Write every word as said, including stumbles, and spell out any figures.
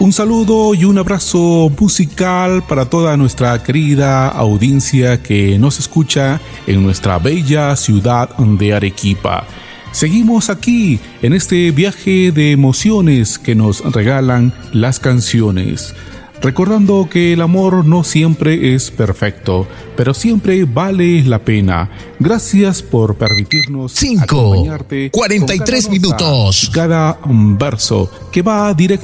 Un saludo y un abrazo musical para toda nuestra querida audiencia que nos escucha en nuestra bella ciudad de Arequipa. Seguimos aquí en este viaje de emociones que nos regalan las canciones. Recordando que el amor no siempre es perfecto, pero siempre vale la pena. Gracias por permitirnos cinco, acompañarte cuarenta y tres con cada nota, minutos. cada verso que va directo